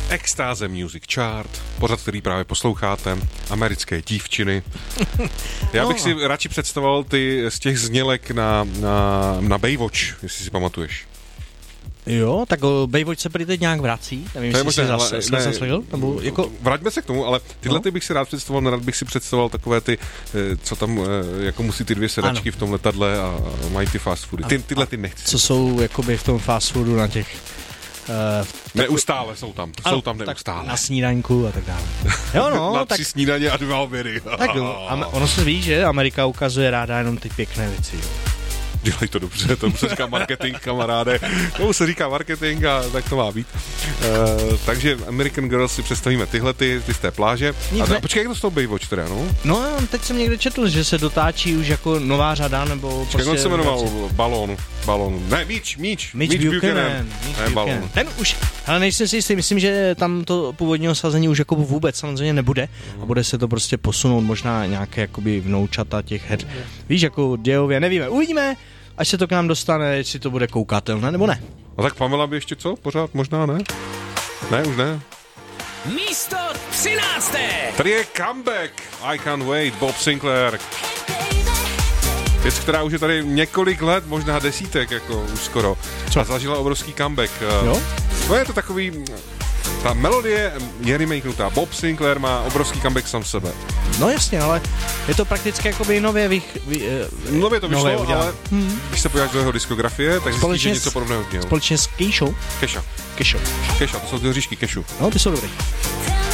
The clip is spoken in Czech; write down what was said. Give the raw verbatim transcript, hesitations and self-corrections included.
Extáze Music Chart, pořad, který právě posloucháte, americké dívčiny. Já bych no. si radši představoval ty z těch znělek na, na, na Baywatch, jestli si pamatuješ. Jo, tak Baywatch se prý teď nějak vrací, nevím, jestli jsi zase slyšel, nebo jako... Vraťme se k tomu, ale tyhle no. ty bych si rád představoval, nerad bych si představoval takové ty, co tam, jako musí ty dvě sedačky ano. v tom letadle a mají ty fast foody. Ty, tyhle ty nechci. Co jsou jakoby v tom fast foodu na těch... Uh, neustále jsou tam, ano, jsou tam neustále. Na snídaňku a tak dále. Jo no, na tak... tři snídaně a dva obědy. Tak jo, a ono se ví, že Amerika ukazuje ráda jenom ty pěkné věci, jo. Dělej to dobře, tomu se říká marketing, kamaráde. Tomu se říká marketing a tak to má být. Uh, takže American Girls si představíme tyhle, ty, ty z té pláže. A ta, počkej, jak to z toho Baywatch teda, no? No, teď jsem někde četl, že se dotáčí už jako nová řada, nebo počkej, prostě... Jak on se jmenoval? Balón. Balón. Ne, míč, míč. Míč Buchanan. Ne, balón. Ten už, ale nejsem si jistý, myslím, že tam to původního sazení už jako vůbec samozřejmě nebude. A bude se to prostě posunout možná nějaké jakoby vnoučata těch her. Víš, jako dějově, nevíme, uvidíme. Až se to k nám dostane, jestli to bude koukatelné, nebo ne. A tak Pamela by ještě co? Pořád možná ne? Ne, už ne. Místo třinácté. Tady je comeback. I can't wait. Bob Sinclair. Věc, která už je tady několik let, možná desítek, jako už skoro. Co? A zažila obrovský comeback. Jo? No je to takový... Ta melodie je remakenutá. Bob Sinclair má obrovský comeback sám sebe. No jasně, ale je to prakticky jakoby nově vych... Vy, uh, nově to vyšlo, nově ale hmm. když se podíváš do jeho diskografie, tak zjistíš, že něco podobného měl. Společně s Kešou. Keša. Kešou. Keša, to jsou ty hříšky Kešu. No, ty jsou dobrý.